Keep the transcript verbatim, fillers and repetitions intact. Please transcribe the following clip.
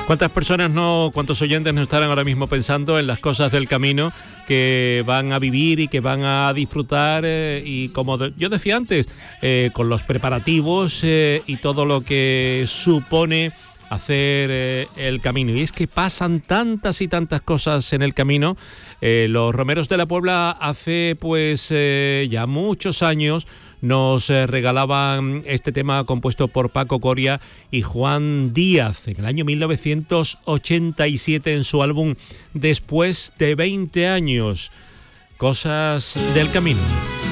¿Cuántas personas no, cuántos oyentes no estarán ahora mismo pensando en las cosas del camino que van a vivir y que van a disfrutar? Eh, y como de, yo decía antes, eh, con los preparativos eh, y todo lo que supone hacer eh, el camino. Y es que pasan tantas y tantas cosas en el camino. Eh, los Romeros de la Puebla hace pues eh, ya muchos años nos eh, regalaban este tema compuesto por Paco Coria y Juan Díaz en el año mil novecientos ochenta y siete en su álbum Después de veinte años. Cosas del camino.